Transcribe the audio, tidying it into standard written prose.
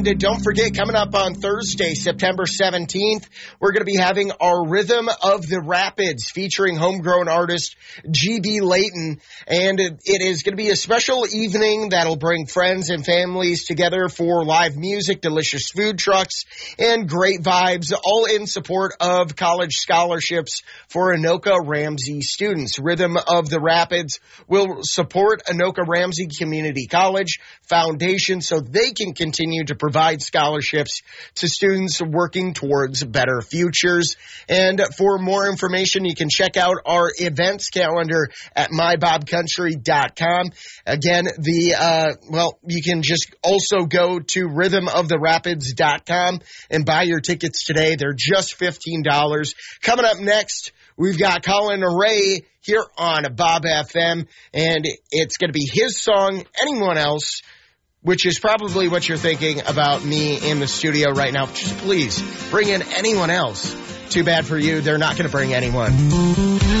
Don't forget, coming up on Thursday, September 17th, we're going to be having our Rhythm of the Rapids featuring homegrown artist G.B. Layton. And it is going to be a special evening that'll bring friends and families together for live music, delicious food trucks, and great vibes, all in support of college scholarships for Anoka Ramsey students. Rhythm of the Rapids will support Anoka Ramsey Community College Foundation so they can continue to provide scholarships to students working towards better futures. And for more information, you can check out our events calendar at mybobcountry.com. Again, you can just also go to rhythmoftherapids.com and buy your tickets today. They're just $15. Coming up next, we've got Colin Ray here on Bob FM, and it's going to be his song, Anyone Else, which is probably what you're thinking about me in the studio right now. Just please bring in anyone else. Too bad for you, they're not going to bring anyone.